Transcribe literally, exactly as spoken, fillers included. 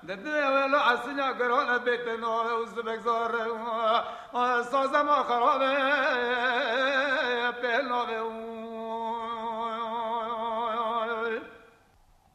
دلو عسنیا گران بیت نو از بگذار سازم خرابه